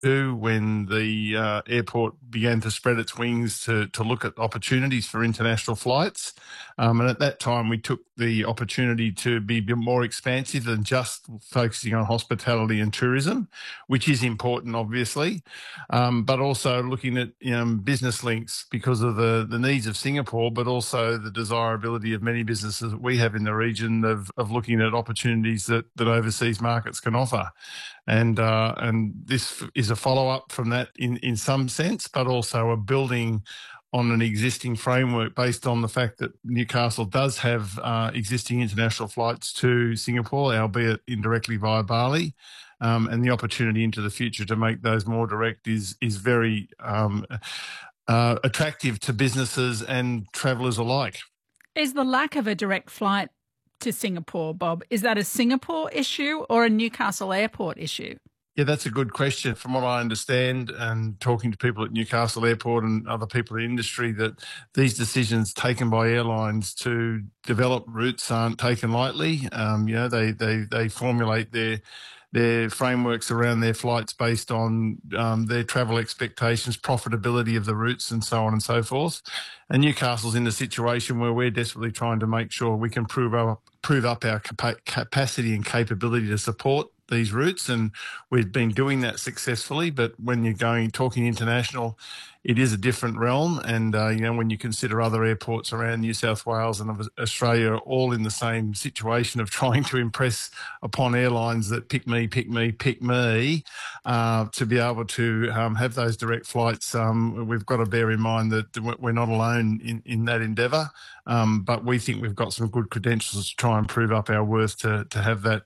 when the airport began to spread its wings to look at opportunities for international flights. And at that time, we took the opportunity to be a bit more expansive than just focusing on hospitality and tourism, which is important, obviously, but also looking at business links because of the needs of Singapore, but also the desirability of many businesses that we have in the region of looking at opportunities that overseas markets can offer. And this is a follow-up from that in some sense, but also a building on an existing framework based on the fact that Newcastle does have existing international flights to Singapore, albeit indirectly via Bali, and the opportunity into the future to make those more direct is very attractive to businesses and travellers alike. Is the lack of a direct flight to Singapore, Bob, is that a Singapore issue or a Newcastle Airport issue? Yeah, that's a good question. From what I understand and talking to people at Newcastle Airport and other people in the industry, that these decisions taken by airlines to develop routes aren't taken lightly. They formulate their frameworks around their flights based on their travel expectations, profitability of the routes and so on and so forth. And Newcastle's in a situation where we're desperately trying to make sure we can prove up our capacity and capability to support these routes, and we've been doing that successfully. But when you're talking international, it is a different realm. And, when you consider other airports around New South Wales and Australia, all in the same situation of trying to impress upon airlines that pick me, to be able to have those direct flights, we've got to bear in mind that we're not alone in that endeavour. But we think we've got some good credentials to try and prove up our worth to have that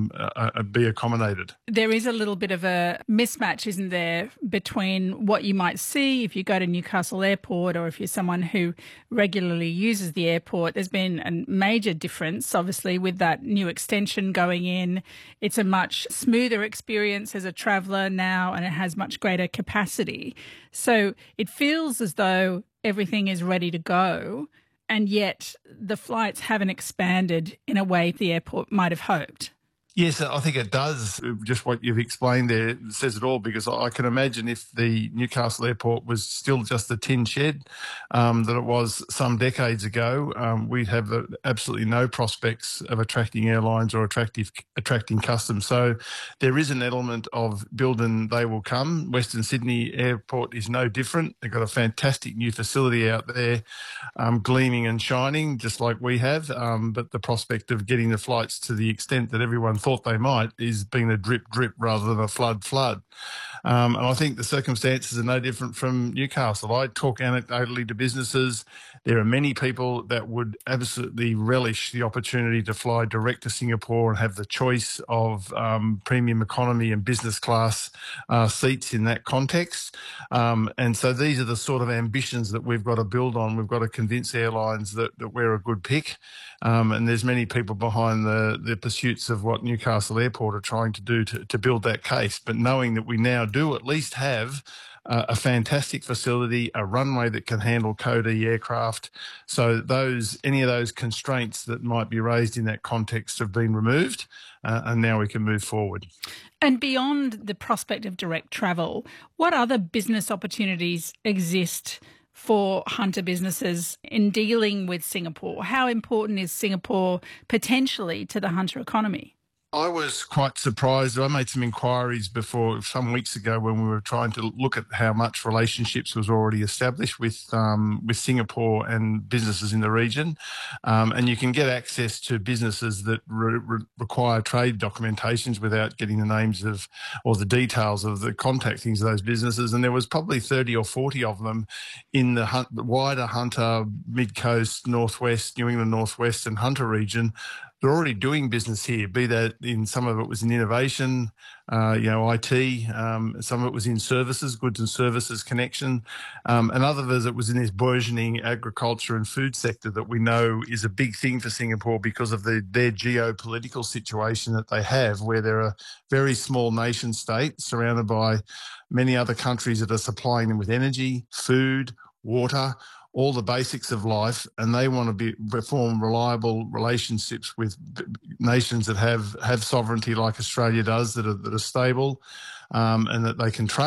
be accommodated. There is a little bit of a mismatch, isn't there, between what you might see if you go to Newcastle Airport or if you're someone who regularly uses the airport. There's been a major difference, obviously, with that new extension going in. It's a much smoother experience as a traveller now, and it has much greater capacity. So it feels as though everything is ready to go, and yet the flights haven't expanded in a way the airport might have hoped. Yes, I think it does. Just what you've explained there says it all, because I can imagine if the Newcastle Airport was still just a tin shed that it was some decades ago, we'd have absolutely no prospects of attracting airlines or attracting customers. So there is an element of build and they will come. Western Sydney Airport is no different. They've got a fantastic new facility out there, gleaming and shining, just like we have. But the prospect of getting the flights to the extent that everyone thought they might is being a drip rather than a flood. And I think the circumstances are no different from Newcastle. I talk anecdotally to businesses. There are many people that would absolutely relish the opportunity to fly direct to Singapore and have the choice of premium economy and business class seats in that context. And so these are the sort of ambitions that we've got to build on. We've got to convince airlines that we're a good pick. And there's many people behind the pursuits of what Newcastle Airport are trying to do to build that case. But knowing that we now do at least have a fantastic facility, a runway that can handle Code E aircraft. So any of those constraints that might be raised in that context have been removed, and now we can move forward. And beyond the prospect of direct travel, what other business opportunities exist for Hunter businesses in dealing with Singapore? How important is Singapore potentially to the Hunter economy? I was quite surprised. I made some inquiries some weeks ago when we were trying to look at how much relationships was already established with Singapore and businesses in the region. And you can get access to businesses that require trade documentations without getting the names of or the details of the contactings of those businesses. And there was probably 30 or 40 of them in the wider Hunter, Mid-Coast, Northwest, New England Northwest and Hunter region. They're already doing business here, be that in some of it was in innovation, IT, some of it was in services, goods and services connection, and other of it was in this burgeoning agriculture and food sector that we know is a big thing for Singapore because of their geopolitical situation that they have, where they're a very small nation state surrounded by many other countries that are supplying them with energy, food, water, all the basics of life, and they want to form reliable relationships with nations that have sovereignty like Australia does, that are stable, and that they can trust.